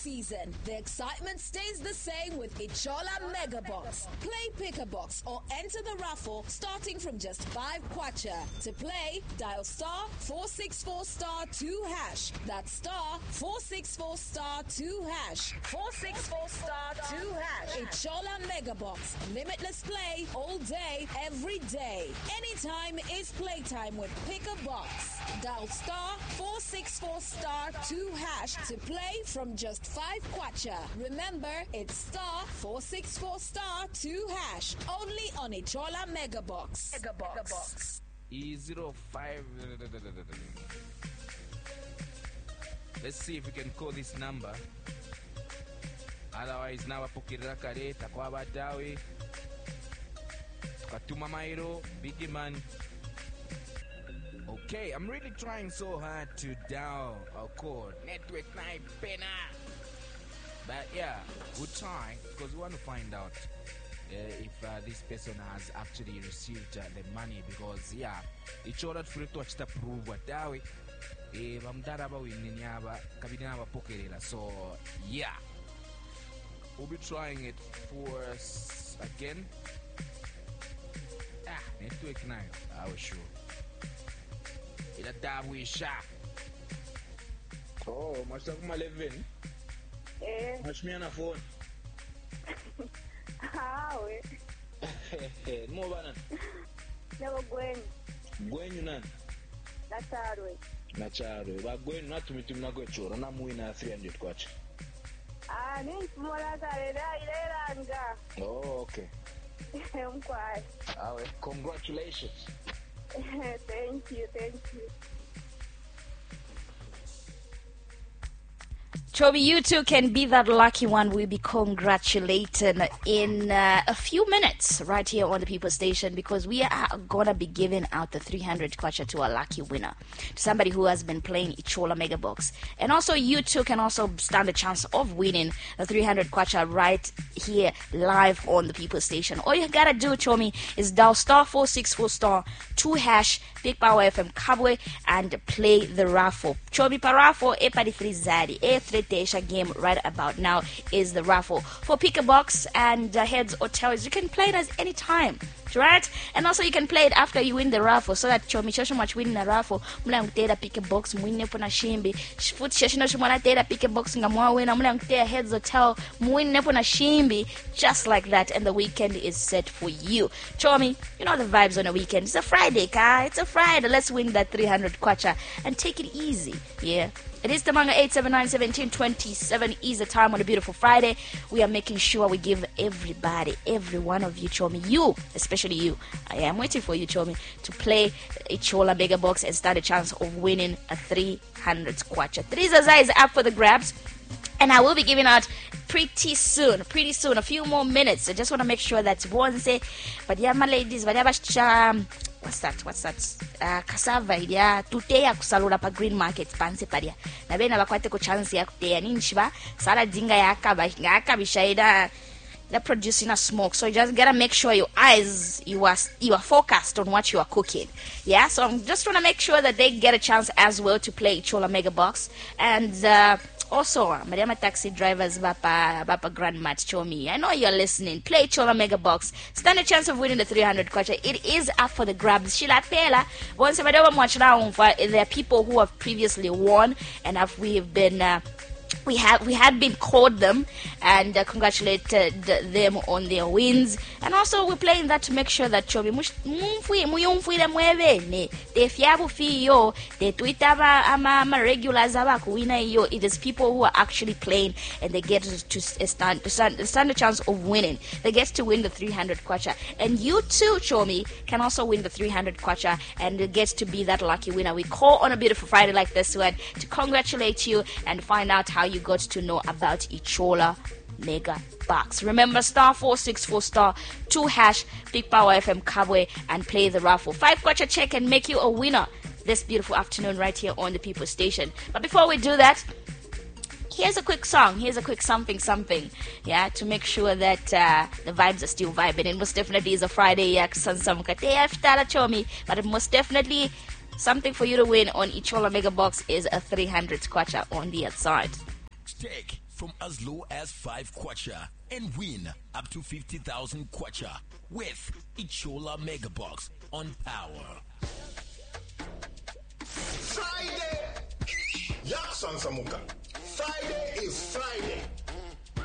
season, the excitement stays the same with Ichola Mega Box. Play Pick a Box or enter the raffle starting from just 5 kwacha. To play, dial star 464 star 2 hash. That's star 464 star 2 hash. 464 star 2 hash. Ichola Mega Box. Limitless play all day, every day. Anytime is playtime with Pick a Box. Dial star 464 star 2 hash to play from just 5 kwacha. Remember, it's star 464 star 2 hash. Only on Ichola Mega Box. E05. Let's see if we can call this number. Otherwise, now apokirira kare takwa batawe. Tukatuma mairo, big man. Okay, I'm really trying so hard to dial our code. Network 9 pena. But yeah, we'll try because we want to find out if this person has actually received the money, because yeah, it's all that for to achita prove watawe bamdara ba winini aba kabidina abapokerera. So yeah, we'll be trying it for us again. Network 9, I was sure. Ila dawisha. Oh, must have my 11. Match me on a phone. How? More banana. Never going. Going you nan. That's our way. Nacharo. But going not to meet him, not go choro. And I'm winning 300 kwacha. Ni smaller than Oh, okay. I'm quiet. Congratulations. Thank you. Chobi, you too can be that lucky one. We'll be congratulating in a few minutes right here on the People Station, because we are going to be giving out the 300 kwacha to a lucky winner, to somebody who has been playing Ichola Mega Box. And also you too can also stand a chance of winning the 300 kwacha right here live on the People Station. All you got to do, Chomi, is dial star 464 star 2 hash Big Power FM Kabwe and play the raffle. Chobi parafo e padifrizadi e Desha game right about now is the raffle for Pick a Box and heads or tails. You can play it at any time, right? And also you can play it after you win the raffle, so that chomi shosho much win the raffle mula ngutera Pick a Box mwine pona shimbi futhi shosho no mwana tera Pick a Box ngamwa wina mula ngutera heads or tail mwine pona shimbi, just like that. And the weekend is set for you, chomi. You know the vibes on a weekend. It's a Friday, guy. It's a Friday. Let's win that 300 kwacha and take it easy. Yeah. It is the Manga 879-1727 is the time on a beautiful Friday. We are making sure we give everybody, every one of you, Chomi, you, especially you. I am waiting for you, Chomi, to play Ichola Mega Box and stand a chance of winning a 300 kwacha. Trizaza is up for the grabs, and I will be giving out pretty soon, a few more minutes. I just want to make sure that once, but yeah, my ladies, what's that? Cassava ya tuteya kusalula pa green market panse paria. Na bena bakwate ko chance ya kuteya ninchiba sala dinga ya akabishaida they're producing a smoke. So you just gotta make sure your eyes you are focused on what you are cooking. Yeah, so I'm just trying to make sure that they get a chance as well to play Ichola Mega Box. And also, Mariama taxi drivers, Bapa Grandma Chomi, I know you're listening. Play Ichola Mega Box. Stand a chance of winning the 300 kwacha. It is up for the grabs. Shila Pela, once there are people who have previously won, and we've been we had been called them and congratulated them on their wins. And also we're playing that to make sure that Chobi regulars it is people who are actually playing, and they get to stand a chance of winning. They get to win the 300 kwacha. And you too, Chomi, can also win the 300 kwacha and get to be that lucky winner. We call on a beautiful Friday like this one to congratulate you and find out how you got to know about Ichola Mega Box. Remember, star 464 star 2 hash Big Power FM Kabwe and play the raffle. 5 kwacha check and make you a winner this beautiful afternoon right here on the People Station. But before we do that, here's a quick song. Here's a quick something, yeah, to make sure that the vibes are still vibing. It most definitely is a Friday, yeah, but it most definitely something for you to win on Ichola Mega Box is a 300 kwacha on the outside. Take from as low as 5 kwacha and win up to 50,000 kwacha with Ichola Megabox on Power. Friday! Yak Sansamuka. Friday is Friday.